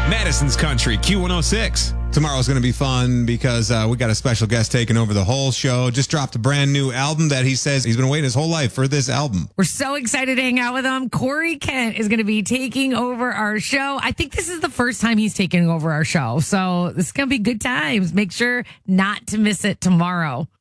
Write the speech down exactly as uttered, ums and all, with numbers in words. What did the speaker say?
Madison's Country, Q one oh six. Tomorrow's going to be fun because uh, we got a special guest taking over the whole show. Just dropped a brand new album that he says he's been waiting his whole life for this album. We're so excited to hang out with him. Corey Kent is going to be taking over our show. I think this is the first time he's taking over our show. So this is going to be good times. Make sure not to miss it tomorrow.